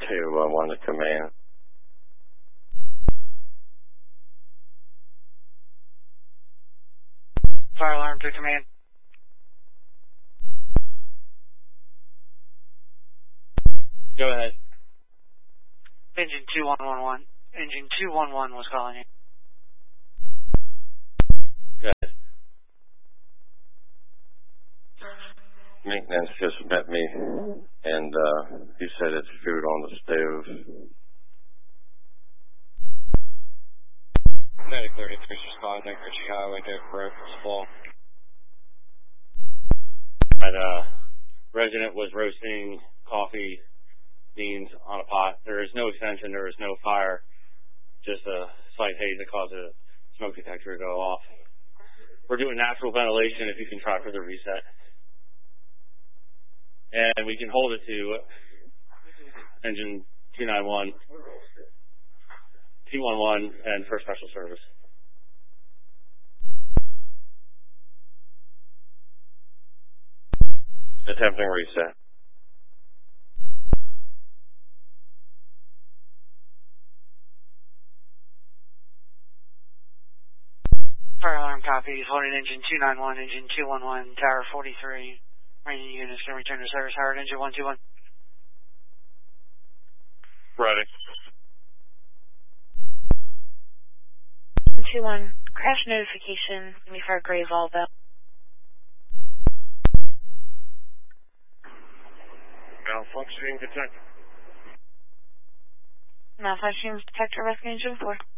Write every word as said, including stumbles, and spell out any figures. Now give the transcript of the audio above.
two uh, one to command. Fire alarm to command. Go ahead. Engine two one one one. Engine two one one was calling you. Go ahead. Maintenance just met me, and uh, he said it's food on the stove. Static thirty-three, responding, Ritchie Highway, Dave Road, Fall. That uh, resident was roasting coffee beans on a pot. There is no extension, there is no fire, just a slight haze that caused a smoke detector to go off. We're doing natural ventilation if you can try for the reset. And we can hold it to engine two nine one, T one one, and for special service. Attempting reset. Fire alarm copies. Holding engine two nine one, engine two one one, tower forty-three. Rainy units can return to service. Howard, engine one two one. Ready. two one, crash notification, give me for Grave Alba. Malfunctioning detector. Malfunctioning detector, rescue engine four.